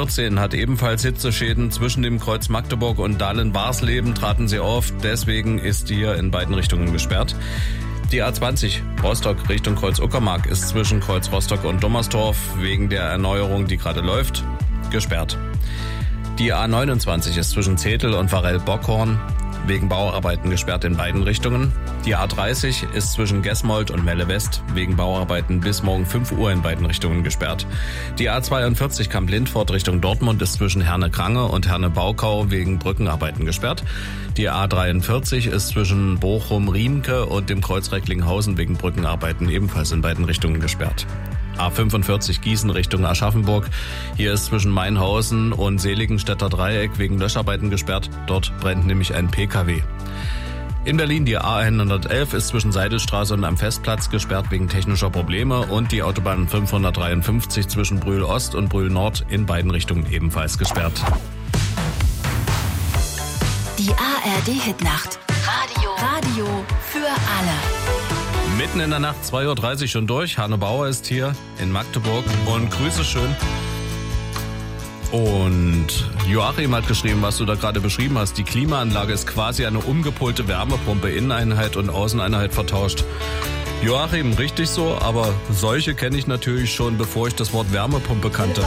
A14 hat ebenfalls Hitzeschäden. Zwischen dem Kreuz Magdeburg und Dahlen-Warsleben traten sie auf. Deswegen ist die hier in beiden Richtungen gesperrt. Die A20 Rostock Richtung Kreuz Uckermark ist zwischen Kreuz Rostock und Dommersdorf wegen der Erneuerung, die gerade läuft, gesperrt. Die A29 ist zwischen Zetel und Varell-Bockhorn wegen Bauarbeiten gesperrt in beiden Richtungen. Die A30 ist zwischen Gesmold und Melle West wegen Bauarbeiten bis morgen 5 Uhr in beiden Richtungen gesperrt. Die A42 Kamp-Lindfort Richtung Dortmund ist zwischen Herne-Krange und Herne-Baukau wegen Brückenarbeiten gesperrt. Die A43 ist zwischen Bochum-Riemke und dem Kreuz Recklinghausen wegen Brückenarbeiten ebenfalls in beiden Richtungen gesperrt. A45 Gießen Richtung Aschaffenburg. Hier ist zwischen Mainhausen und Seligenstädter Dreieck wegen Löscharbeiten gesperrt. Dort brennt nämlich ein PKW. In Berlin die A111 ist zwischen Seidelstraße und am Festplatz gesperrt wegen technischer Probleme und die Autobahn 553 zwischen Brühl Ost und Brühl Nord in beiden Richtungen ebenfalls gesperrt. Die ARD-Hitnacht. Radio für alle. Mitten in der Nacht 2.30 Uhr schon durch. Hanne Bauer ist hier in Magdeburg und grüße schön. Und Joachim hat geschrieben, was du da gerade beschrieben hast. Die Klimaanlage ist quasi eine umgepolte Wärmepumpe, Inneneinheit und Außeneinheit vertauscht. Joachim, richtig so, aber solche kenne ich natürlich schon, bevor ich das Wort Wärmepumpe kannte.